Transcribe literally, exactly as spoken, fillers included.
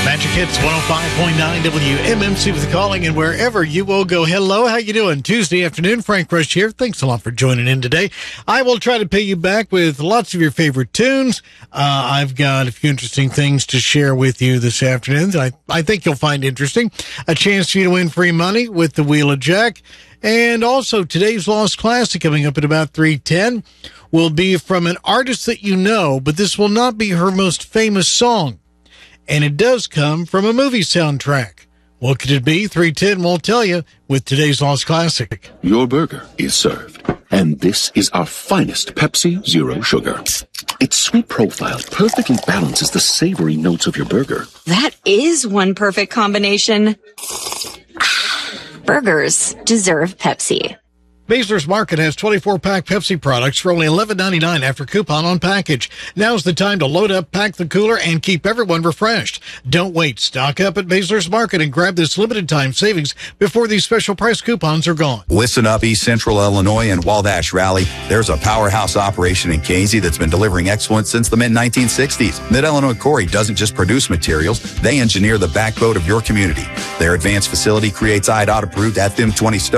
Magic Hits one oh five point nine W M M C with the calling, and wherever you will go. Hello, how you doing? Tuesday afternoon, Frank Rush here. Thanks a lot for joining in today. I will try to pay you back with lots of your favorite tunes. Uh, I've got a few interesting things to share with you this afternoon that I, I think you'll find interesting. A chance for you to win free money with the Wheel of Jack. And also, today's Lost Classic coming up at about three ten will be from an artist that you know, but this will not be her most famous song. And it does come from a movie soundtrack. What could it be? three ten won't tell you with today's Lost Classic. Your burger is served. And this is our finest Pepsi Zero Sugar. Its sweet profile perfectly balances the savory notes of your burger. That is one perfect combination. Burgers deserve Pepsi. Basler's Market has twenty-four pack Pepsi products for only eleven ninety-nine after coupon on package. Now's the time to load up, pack the cooler, and keep everyone refreshed. Don't wait. Stock up at Basler's Market and grab this limited time savings before these special price coupons are gone. Listen up, East Central Illinois and Wabash Rally. There's a powerhouse operation in Casey that's been delivering excellence since the mid nineteen sixties. Mid-Illinois Quarry doesn't just produce materials, they engineer the backbone of your community. Their advanced facility creates I D O T approved F M twenty stone